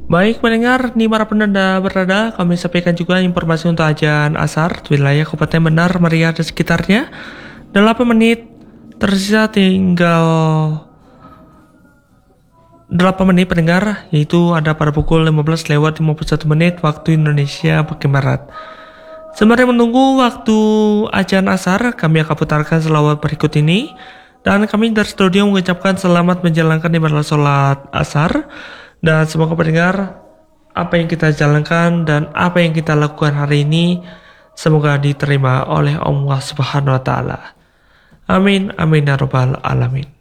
Baik pendengar, nih para penanda berada, kami sampaikan juga informasi untuk azan asar di wilayah Kabupaten Benar, Meriah dan sekitarnya. 8 menit tersisa, tinggal 8 menit pendengar, yaitu ada pada pukul 15:51 waktu Indonesia bagian Barat. Sembari menunggu waktu azan asar, kami akan putarkan selawat berikut ini. Dan kami dari studio mengucapkan selamat menjalankan ibadah sholat asar. Dan semoga pendengar, apa yang kita jalankan dan apa yang kita lakukan hari ini semoga diterima oleh Allah Subhanahu wa Ta'ala. Amin, amin ya rabbal alamin.